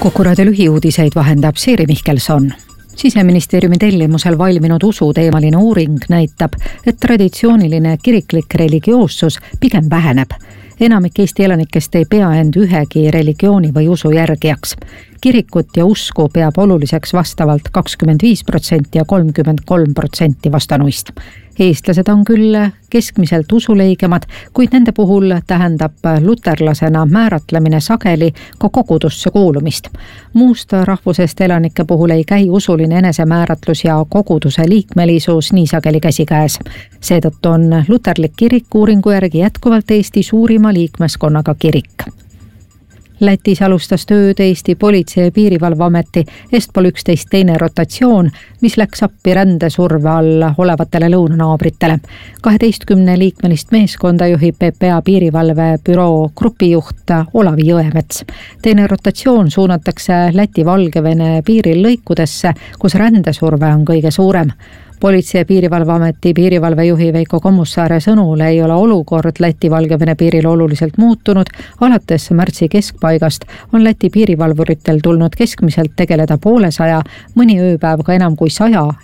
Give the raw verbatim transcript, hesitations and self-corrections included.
Kuku raadio lühiuudiseid vahendab Siiri Mihkelson. Siseministeeriumi tellimusel valminud usuteemaline uuring näitab, et traditsiooniline kiriklik religioossus pigem väheneb. Enamik Eesti elanikest ei pea end ühegi religiooni või usu järgijaks. Kirikut ja usku peab oluliseks vastavalt kakskümmend viis protsenti ja kolmkümmend kolm protsenti vastanuist. Eestlased on küll keskmiselt usuleigemad, kuid nende puhul tähendab luterlasena määratlemine sageli ka kogudusse kuulumist. Muust rahvusest elanike puhul ei käi usuline enesemääratlus ja koguduse liikmelisus nii sageli käsikäes. Seetõttu on luterlik kirik uuringu järgi jätkuvalt Eesti suurima liikmeskonnaga kirik. Lätis alustas tööd Eesti Politsei- ja Piirivalveameti Estpol üksteist teine rotatsioon, mis läks appi rändesurve all olevatele lõunanaabritele. kaheteistkümne liikmelist meeskonda juhib P P A piirivalvebüroo grupijuht Olavi Jõemets. Teine rotatsioon suunatakse Läti-Valgevene piiril lõikudesse, kus rändesurve on kõige suurem. Politsei- ja Piirivalveameti piirivalvejuhi Veiko Kommussaare sõnul ei ole olukord Läti-Valgevene piiril oluliselt muutunud. Alates märtsi keskpaigast on Läti piirivalvuritel tulnud keskmiselt tegeleda poole saja, mõni ööpäev ka enam kui saja